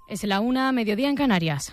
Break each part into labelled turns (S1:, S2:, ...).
S1: Es la 1, mediodía en Canarias.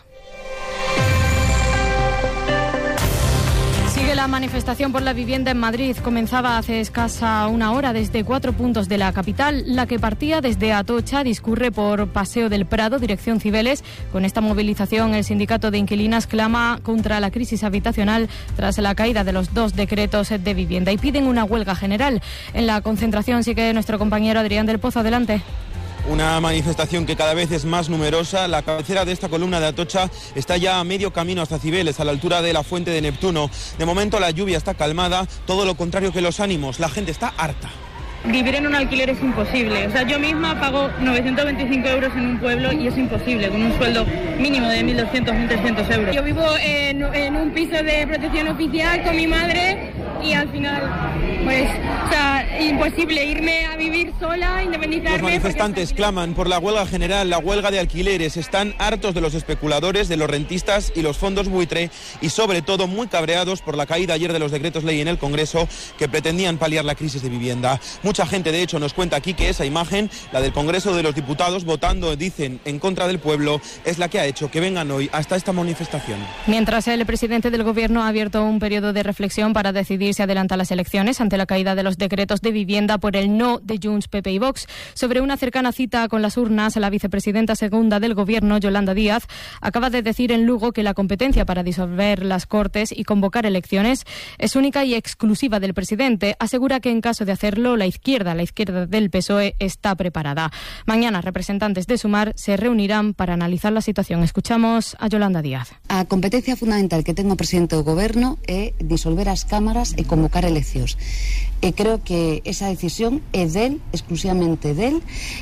S1: Sigue la manifestación por la vivienda en Madrid. Comenzaba hace escasa una hora desde 4 puntos de la capital. La que partía desde Atocha discurre por Paseo del Prado, dirección Cibeles. Con esta movilización, el sindicato de inquilinas clama contra la crisis habitacional tras la caída de los 2 decretos de vivienda y piden una huelga general. En la concentración sigue nuestro compañero Adrián del Pozo. Adelante.
S2: Una manifestación que cada vez es más numerosa. La cabecera de esta columna de Atocha está ya a medio camino hasta Cibeles, a la altura de la Fuente de Neptuno. De momento la lluvia está calmada, todo lo contrario que los ánimos. La gente está harta.
S3: Vivir en un alquiler es imposible. O sea, yo misma pago 925 euros en un pueblo y es imposible, con un sueldo mínimo de 1.200, 1.300 euros. Yo vivo en un piso de protección oficial con mi madre y al final, pues, o sea, imposible irme a vivir sola, independizarme.
S2: Los manifestantes claman por la huelga general, la huelga de alquileres. Están hartos de los especuladores, de los rentistas y los fondos buitre y sobre todo muy cabreados por la caída ayer de los decretos ley en el Congreso que pretendían paliar la crisis de vivienda. Mucha gente, de hecho, nos cuenta aquí que esa imagen, la del Congreso de los Diputados votando, dicen, en contra del pueblo, es la que ha hecho que vengan hoy hasta esta manifestación.
S1: Mientras el presidente del Gobierno ha abierto un periodo de reflexión para decidir si adelanta las elecciones ante la caída de los decretos de vivienda por el no de Junts, PP y Vox. Sobre una cercana cita con las urnas, la vicepresidenta segunda del Gobierno, Yolanda Díaz, acaba de decir en Lugo que la competencia para disolver las Cortes y convocar elecciones es única y exclusiva del presidente. Asegura que en caso de hacerlo, la izquierda del PSOE está preparada. Mañana, representantes de Sumar se reunirán para analizar la situación. Escuchamos a Yolanda Díaz.
S4: A competencia fundamental que ten o presidente do Goberno é disolver as cámaras e convocar eleccións. E creo que esa decisión é del, exclusivamente del.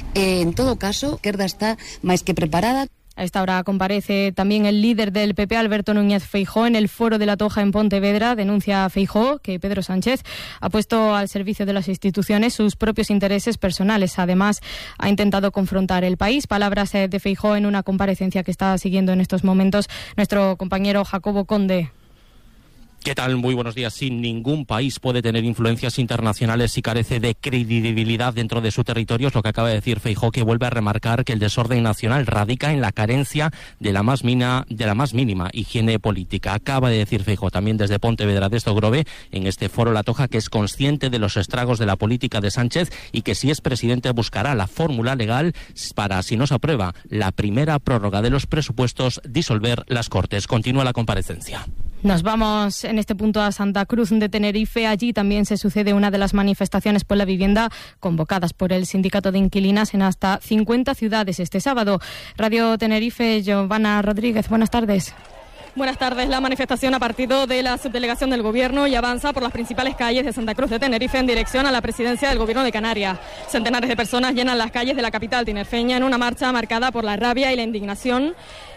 S4: En todo caso, a esquerda está máis que preparada.
S1: A esta hora comparece también el líder del PP, Alberto Núñez Feijóo, en el Foro de la Toja en Pontevedra. Denuncia Feijóo que Pedro Sánchez ha puesto al servicio de las instituciones sus propios intereses personales. Además, ha intentado confrontar el país. Palabras de Feijóo en una comparecencia que está siguiendo en estos momentos nuestro compañero Jacobo Conde.
S5: ¿Qué tal? Muy buenos días. Sí, ningún país puede tener influencias internacionales si carece de credibilidad dentro de su territorio. Es lo que acaba de decir Feijóo, que vuelve a remarcar que el desorden nacional radica en la carencia de la más mínima higiene política. Acaba de decir Feijóo también desde Pontevedra de Estogrove, en este foro La Toja, que es consciente de los estragos de la política de Sánchez y que si es presidente buscará la fórmula legal para, si no se aprueba la primera prórroga de los presupuestos, disolver las Cortes. Continúa la comparecencia.
S1: Nos vamos en este punto a Santa Cruz de Tenerife. Allí también se sucede una de las manifestaciones por la vivienda convocadas por el sindicato de inquilinas en hasta 50 ciudades este sábado. Radio Tenerife, Giovanna Rodríguez, buenas tardes.
S6: Buenas tardes. La manifestación ha partido de la subdelegación del Gobierno y avanza por las principales calles de Santa Cruz de Tenerife en dirección a la presidencia del Gobierno de Canarias. Centenares de personas llenan las calles de la capital tinerfeña en una marcha marcada por la rabia y la indignación.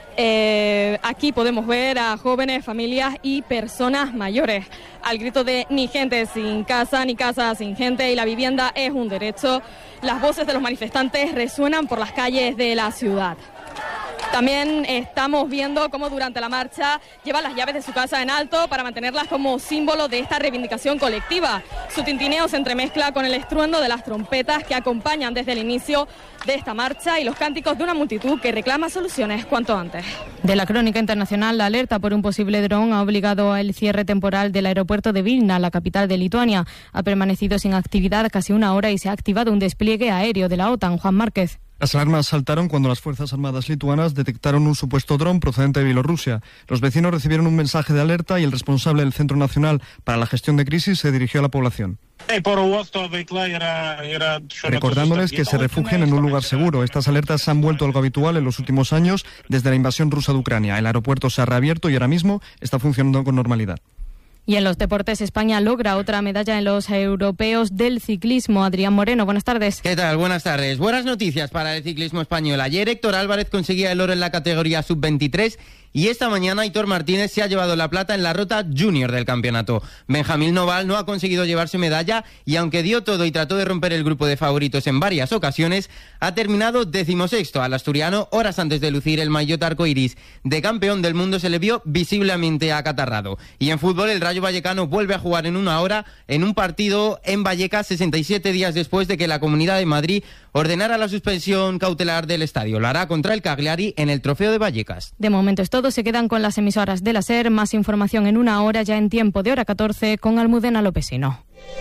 S6: Aquí podemos ver a jóvenes, familias y personas mayores al grito de ni gente sin casa, ni casa sin gente, y la vivienda es un derecho. Las voces de los manifestantes resuenan por las calles de la ciudad. También estamos viendo cómo durante la marcha llevan las llaves de su casa en alto para mantenerlas como símbolo de esta reivindicación colectiva. Su tintineo se entremezcla con el estruendo de las trompetas que acompañan desde el inicio de esta marcha y los cánticos de una multitud que reclama soluciones cuanto antes.
S1: De la crónica internacional, la alerta por un posible dron ha obligado al cierre temporal del aeropuerto de Vilna, la capital de Lituania. Ha permanecido sin actividad casi una hora y se ha activado un despliegue aéreo de la OTAN. Juan Márquez.
S7: Las alarmas saltaron cuando las Fuerzas Armadas lituanas detectaron un supuesto dron procedente de Bielorrusia. Los vecinos recibieron un mensaje de alerta y el responsable del Centro Nacional para la Gestión de Crisis se dirigió a la población. Recordándoles que se refugien en un lugar seguro. Estas alertas se han vuelto algo habitual en los últimos años desde la invasión rusa de Ucrania. El aeropuerto se ha reabierto y ahora mismo está funcionando con normalidad.
S1: Y en los deportes, España logra otra medalla en los europeos del ciclismo. Adrián Moreno, buenas tardes.
S8: ¿Qué tal? Buenas tardes. Buenas noticias para el ciclismo español. Ayer Héctor Álvarez conseguía el oro en la categoría sub-23 y esta mañana Aitor Martínez se ha llevado la plata en la ruta junior del campeonato. Benjamín Noval no ha conseguido llevarse medalla y aunque dio todo y trató de romper el grupo de favoritos en varias ocasiones, ha terminado 16º. Al asturiano, horas antes de lucir el maillot arcoiris de campeón del mundo, se le vio visiblemente acatarrado. Y en fútbol, el Rayo Vallecano vuelve a jugar en una hora en un partido en Vallecas 67 días después de que la Comunidad de Madrid ordenara la suspensión cautelar del estadio. Lo hará contra el Cagliari en el Trofeo de Vallecas.
S1: De momento es todo. Se quedan con las emisoras de la SER. Más información en una hora, ya en tiempo de hora 14, con Almudena Lopesino.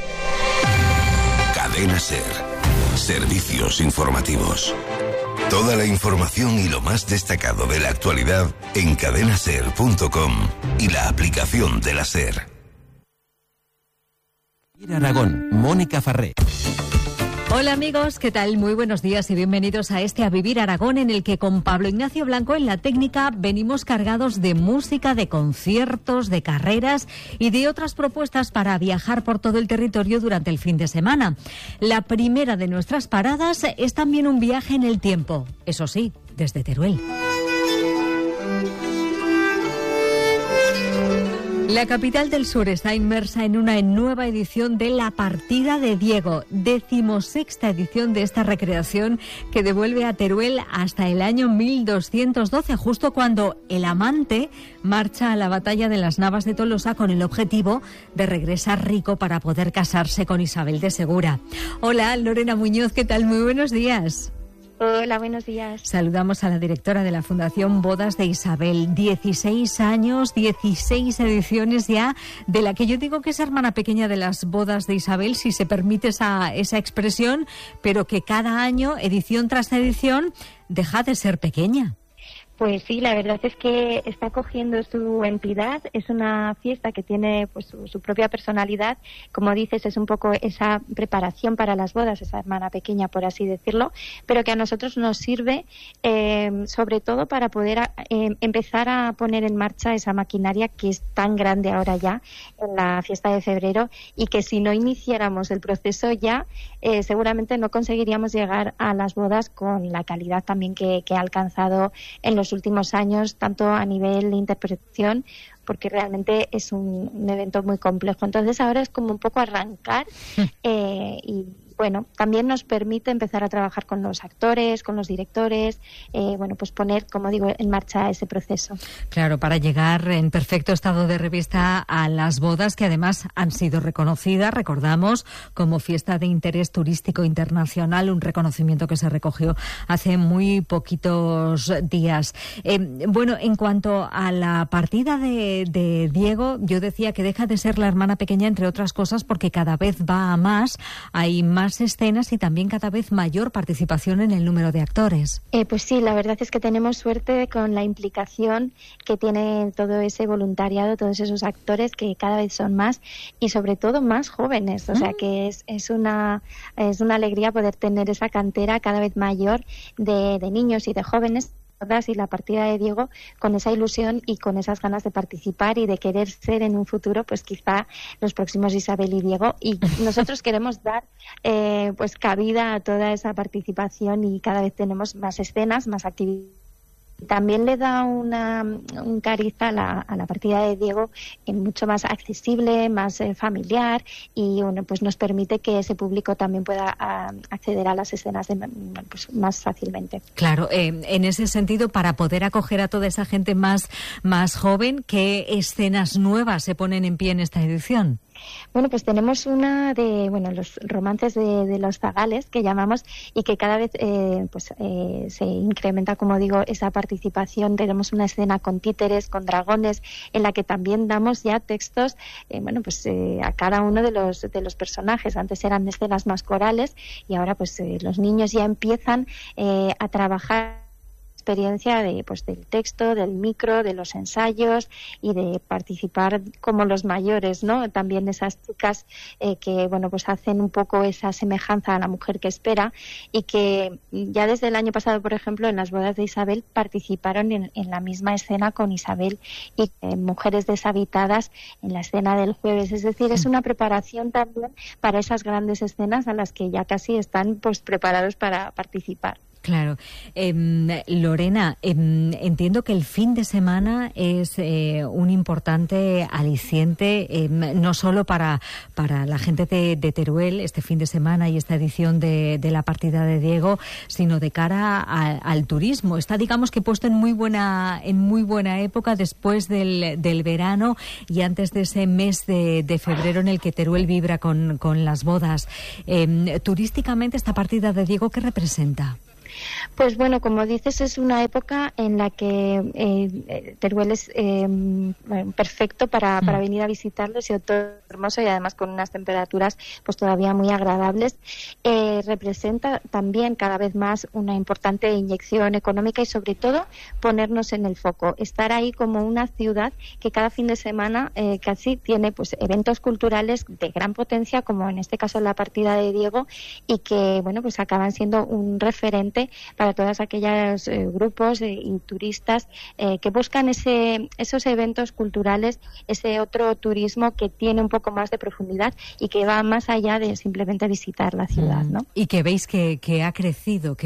S9: Cadena SER. Servicios informativos. Toda la información y lo más destacado de la actualidad en cadenaser.com y la aplicación de la SER.
S10: Aragón, Mónica Farré.
S11: Hola amigos, ¿qué tal? Muy buenos días y bienvenidos a este A Vivir Aragón, en el que con Pablo Ignacio Blanco en la técnica venimos cargados de música, de conciertos, de carreras y de otras propuestas para viajar por todo el territorio durante el fin de semana. La primera de nuestras paradas es también un viaje en el tiempo, eso sí, desde Teruel. La capital del sur está inmersa en una nueva edición de La Partida de Diego, 16ª edición de esta recreación que devuelve a Teruel hasta el año 1212, justo cuando el amante marcha a la batalla de las Navas de Tolosa con el objetivo de regresar rico para poder casarse con Isabel de Segura. Hola, Lorena Muñoz, ¿qué tal? Muy buenos días.
S12: Hola, buenos días.
S11: Saludamos a la directora de la Fundación Bodas de Isabel. 16 años, 16 ediciones ya, de la que yo digo que es hermana pequeña de las bodas de Isabel, si se permite esa expresión, pero que cada año, edición tras edición, deja de ser pequeña.
S12: Pues sí, la verdad es que está cogiendo su entidad. Es una fiesta que tiene pues su propia personalidad. Como dices, es un poco esa preparación para las bodas, esa hermana pequeña, por así decirlo, pero que a nosotros nos sirve sobre todo para poder empezar a poner en marcha esa maquinaria que es tan grande ahora ya en la fiesta de febrero, y que si no iniciáramos el proceso ya, seguramente no conseguiríamos llegar a las bodas con la calidad también que ha alcanzado en los últimos años, tanto a nivel de interpretación, porque realmente es un evento muy complejo. Entonces ahora es como un poco arrancar y bueno, también nos permite empezar a trabajar con los actores, con los directores, pues poner, como digo, en marcha ese proceso.
S11: Claro, para llegar en perfecto estado de revista a las bodas, que además han sido reconocidas, recordamos, como fiesta de interés turístico internacional, un reconocimiento que se recogió hace muy poquitos días. En cuanto a la partida de Diego, yo decía que deja de ser la hermana pequeña, entre otras cosas, porque cada vez va a más, hay más escenas y también cada vez mayor participación en el número de actores.
S12: Pues sí, la verdad es que tenemos suerte con la implicación que tiene todo ese voluntariado, todos esos actores, que cada vez son más y sobre todo más jóvenes. O sea que es una alegría poder tener esa cantera cada vez mayor de niños y de jóvenes. Y la partida de Diego con esa ilusión y con esas ganas de participar y de querer ser en un futuro pues quizá los próximos Isabel y Diego, y nosotros queremos dar pues cabida a toda esa participación, y cada vez tenemos más escenas, más actividades. También le da un cariz a la partida de Diego mucho más accesible, más familiar, y bueno, pues nos permite que ese público también pueda acceder a las escenas más fácilmente.
S11: Claro, en ese sentido, para poder acoger a toda esa gente más joven, ¿qué escenas nuevas se ponen en pie en esta edición?
S12: Bueno, pues tenemos una de los romances de los zagales, que llamamos, y que cada vez se incrementa, como digo, esa participación. Tenemos una escena con títeres, con dragones, en la que también damos ya textos a cada uno de los personajes. Antes eran escenas más corales y ahora pues los niños ya empiezan a trabajar experiencia del texto, del micro, de los ensayos y de participar como los mayores, ¿no? También esas chicas que hacen un poco esa semejanza a la mujer que espera, y que ya desde el año pasado, por ejemplo, en las bodas de Isabel participaron en la misma escena con Isabel y Mujeres deshabitadas en la escena del jueves. Es decir, es una preparación también para esas grandes escenas a las que ya casi están preparados para participar.
S11: Claro. Lorena, entiendo que el fin de semana es un importante aliciente, no solo para la gente de Teruel, este fin de semana y esta edición de la partida de Diego, sino de cara al turismo. Está, digamos, que puesto en muy buena época después del verano y antes de ese mes de febrero en el que Teruel vibra con las bodas. Turísticamente, esta partida de Diego, ¿qué representa?
S12: Pues bueno, como dices, es una época en la que Teruel es perfecto para venir a visitarlo, es todo hermoso y además con unas temperaturas pues todavía muy agradables. Representa también cada vez más una importante inyección económica y sobre todo ponernos en el foco, estar ahí como una ciudad que cada fin de semana casi tiene pues eventos culturales de gran potencia, como en este caso la partida de Diego, y que bueno pues acaban siendo un referente para todos aquellos grupos y turistas que buscan esos eventos culturales, ese otro turismo que tiene un poco más de profundidad y que va más allá de simplemente visitar la ciudad, ¿no?
S11: Y que veis que ha crecido,